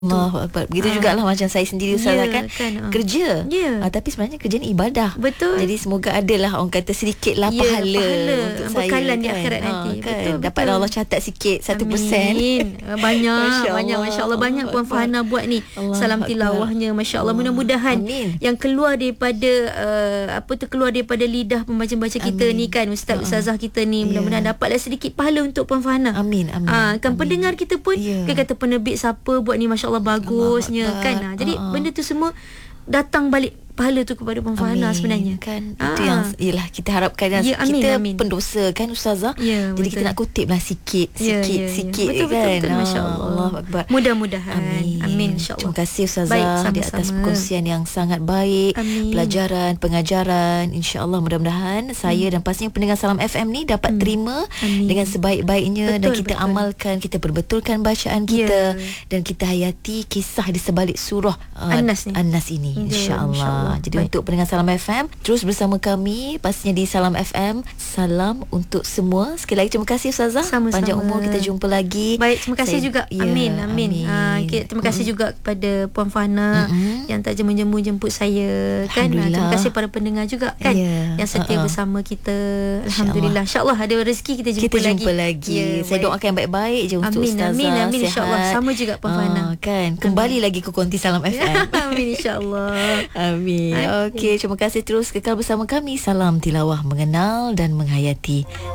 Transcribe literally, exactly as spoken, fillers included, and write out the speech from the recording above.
Allahu Akbar. Begitu uh, jugalah macam saya sendiri Ustazah, yeah, kan, kan uh. kerja, yeah. uh, tapi sebenarnya kerja ni ibadah. Betul. Jadi semoga adalah orang kata sedikit lah yeah, pahala, pahala untuk saya, bekalan kan? di akhirat nanti. uh, kan? Betul, Dapat betul. Allah catat sikit satu persen. Banyak Masya banyak Masya Allah banyak Puan Farhana buat ni. Allah salam tilawahnya Masya Allah. Mudah-mudahan Amin. yang keluar daripada uh, apa tu keluar daripada lidah pembaca-baca kita Amin. ni kan, Ustaz uh-uh. Ustazah kita ni, mudah-mudahan yeah. dapatlah sedikit pahala untuk Puan Farhana. Amin. Amin. Uh, kan Amin. pendengar kita pun yeah. kan kata penerbit siapa buat ni Masya Allah bagus kan. Ha, jadi uh-uh. benda tu semua datang balik pahala tu kepada Puan Farhana sebenarnya kan. Ah. Itu yang ialah kita harapkan, ya, amin, kita amin. pendosa kan Ustazah. Ya, jadi betul. kita nak kutiplah sikit ya, sikit ya, ya. sikit betul, kan. Betul, betul, Masya-Allah. Allahu Akbar. Mudah-mudahan. Amin. Amin insya-Allah. Terima kasih Ustazah baik, di atas perkongsian yang sangat baik. Amin. Pelajaran, pengajaran, insya-Allah mudah-mudahan hmm. saya dan pastinya pendengar Salam F M ni dapat hmm. terima Amin. dengan sebaik-baiknya, betul, dan kita betul. amalkan, kita perbetulkan bacaan kita, ya. dan kita hayati kisah di sebalik surah uh, An-Nas ni. An-Nas ini insya-Allah. Jadi baik. untuk pendengar Salam F M, terus bersama kami pastinya di Salam F M. Salam untuk semua. Sekali lagi terima kasih Ustazah. Sama-sama. Panjang umur, kita jumpa lagi. Baik, terima kasih Saya, juga. Ya, amin, amin. amin. Uh, okay, terima kasih mm. juga kepada Puan Farhana mm-hmm. yang tak jemu-jemu jemput saya kan. Uh, terima kasih para pendengar juga kan yeah. yang setia uh-uh. bersama kita. Alhamdulillah. Insya-Allah ada rezeki kita jumpa kita lagi. Kita jumpa lagi. Yeah, Saya baik. doakan yang baik-baik je untuk amin, Ustazah. Amin, amin. Insya-Allah. Sama juga Puan Farhana. Uh, kan. Kembali amin. lagi ke Konti Salam F M. Amin insya-Allah. Amin. Okey, terima kasih, terus kekal bersama kami. Salam tilawah, mengenal dan menghayati.